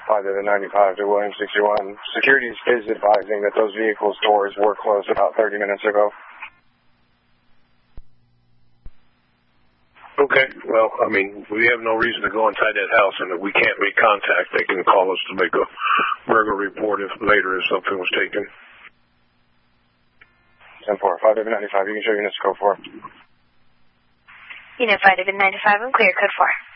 595 to Williams 61. Security is advising that those vehicles' doors were closed about 30 minutes ago. Okay, well, I mean, we have no reason to go inside that house, and if we can't make contact, they can call us to make a burglary report if later if something was taken. 10-4, 595, you can show units code 4. Unit 595, clear code 4.